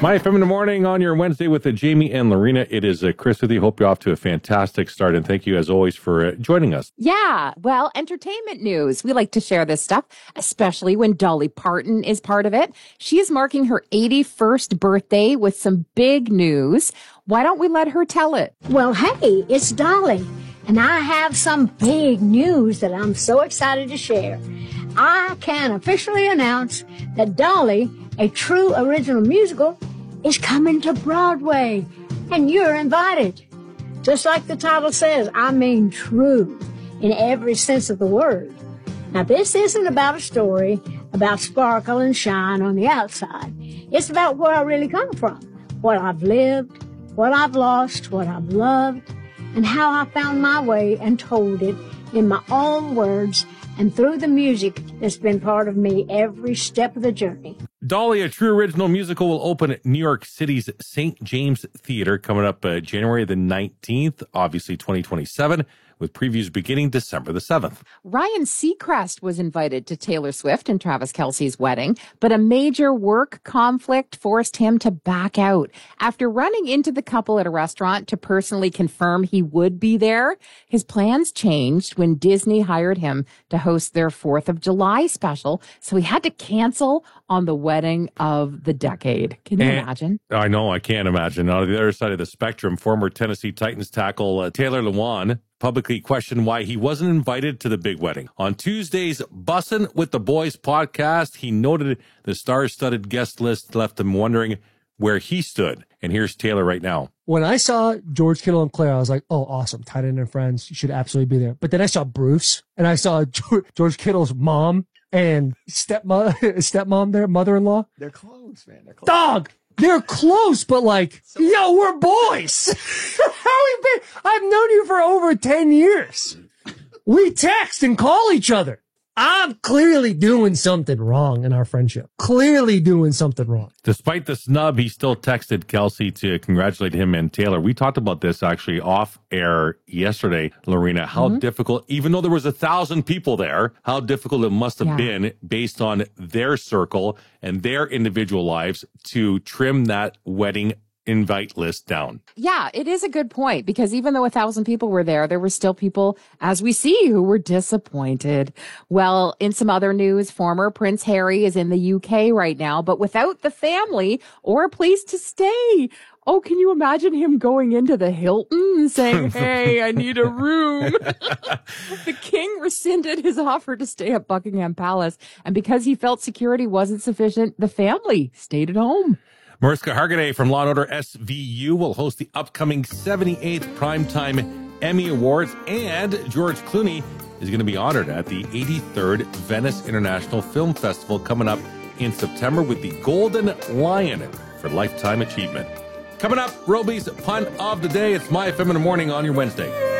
My FM in the morning on your Wednesday with Jamie and Lorena. It is Chris with you. Hope you're off to a fantastic start. And thank you, as always, for joining us. Yeah, well, entertainment news. We like to share this stuff, especially when Dolly Parton is part of it. She is marking her 81st birthday with some big news. Why don't we let her tell it? Well, hey, it's Dolly, and I have some big news that I'm so excited to share. I can officially announce that Dolly, a true original musical, is coming to Broadway, and you're invited. Just like the title says, I mean true, in every sense of the word. Now, this isn't about a story about sparkle and shine on the outside. It's about where I really come from, what I've lived, what I've lost, what I've loved, and how I found my way and told it in my own words and through the music that's been part of me every step of the journey. Dolly, a true original musical, will open at New York City's St. James Theater coming up January the 19th, obviously 2027, with previews beginning December the 7th. Ryan Seacrest was invited to Taylor Swift and Travis Kelce's wedding, but a major work conflict forced him to back out. After running into the couple at a restaurant to personally confirm he would be there, his plans changed when Disney hired him to host their 4th of July special, so he had to cancel on the wedding of the decade. Can you imagine? I know, I can't imagine. On the other side of the spectrum, former Tennessee Titans tackle Taylor Lewan publicly questioned why he wasn't invited to the big wedding. On Tuesday's Bussin' with the Boys podcast, he noted the star-studded guest list left him wondering where he stood. And here's Taylor right now. When I saw George Kittle and Claire, I was like, oh, awesome. Tight end and friends. You should absolutely be there. But then I saw Bruce, and I saw George Kittle's mom and stepmom there, mother-in-law. They're close, man. They're close. Dog! They're close, but like, yo, we're boys. I've known you for over 10 years. We text and call each other. I'm clearly doing something wrong in our friendship. Clearly doing something wrong. Despite the snub, he still texted Kelsey to congratulate him and Taylor. We talked about this actually off air yesterday, Lorena, how difficult, even though there was 1,000 people there, how difficult it must have been based on their circle and their individual lives to trim that wedding invite list down. Yeah, it is a good point because even though 1,000 people were there were still people, as we see, who were disappointed. Well, in some other news, former Prince Harry is in the UK right now, but without the family or a place to stay. Oh, can you imagine him going into the Hilton and saying, hey, I need a room? The king rescinded his offer to stay at Buckingham Palace. And because he felt security wasn't sufficient, the family stayed at home. Mariska Hargitay from Law & Order SVU will host the upcoming 78th Primetime Emmy Awards, and George Clooney is going to be honored at the 83rd Venice International Film Festival coming up in September with the Golden Lion for Lifetime Achievement. Coming up, Roby's Punt of the Day. It's My FM in the Morning on your Wednesday.